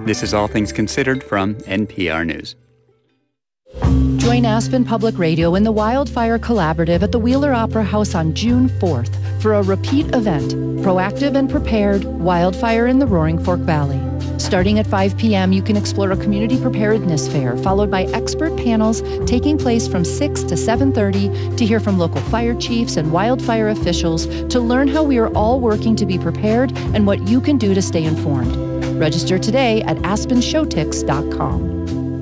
This is All Things Considered from NPR News. Join Aspen Public Radio and the Wildfire Collaborative at the Wheeler Opera House on June 4th for a repeat event, Proactive and Prepared, Wildfire in the Roaring Fork Valley. Starting at 5 p.m., you can explore a community preparedness fair, followed by expert panels taking place from 6 to 7:30 to hear from local fire chiefs and wildfire officials to learn how we are all working to be prepared and what you can do to stay informed. Register today at aspenshowtix.com.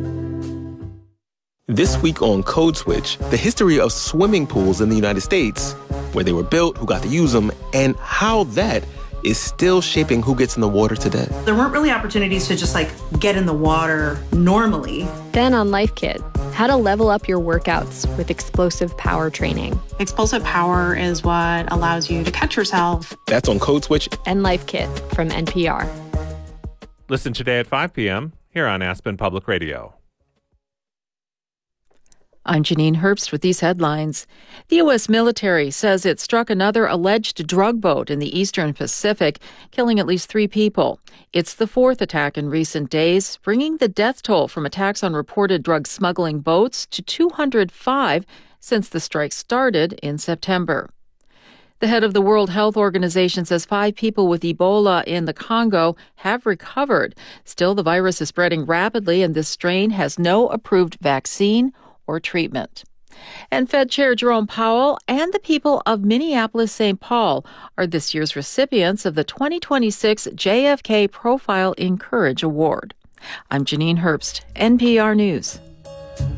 This week on Code Switch, the history of swimming pools in the United States, where they were built, who got to use them, and how that is still shaping who gets in the water today. There weren't really opportunities to just get in the water normally. Then on Life Kit, how to level up your workouts with explosive power training. Explosive power is what allows you to catch yourself. That's on Code Switch and Life Kit from NPR. Listen today at 5 p.m. here on Aspen Public Radio. I'm Janine Herbst with these headlines. The U.S. military says it struck another alleged drug boat in the eastern Pacific, killing at least 3 people. It's the 4th attack in recent days, bringing the death toll from attacks on reported drug smuggling boats to 205 since the strike started in September. The head of the World Health Organization says 5 people with Ebola in the Congo have recovered. Still, the virus is spreading rapidly, and this strain has no approved vaccine or treatment. And Fed Chair Jerome Powell and the people of Minneapolis-St. Paul are this year's recipients of the 2026 JFK Profile in Courage Award. I'm Janine Herbst, NPR News.